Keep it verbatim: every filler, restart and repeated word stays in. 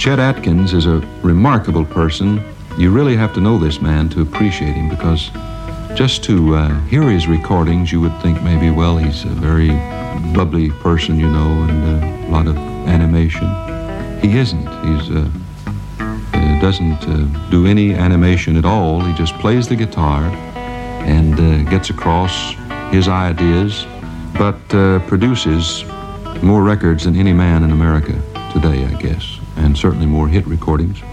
Chet Atkins is a remarkable person. You really have to know this man to appreciate him, because just to uh, hear his recordings, you would think maybe, well, he's a very bubbly person, you know, and uh, a lot of animation. He isn't. He's uh, uh, doesn't uh, do any animation at all. He just plays the guitar and uh, gets across his ideas, but uh, produces more records than any man in America today, I guess, and certainly more hit recordings.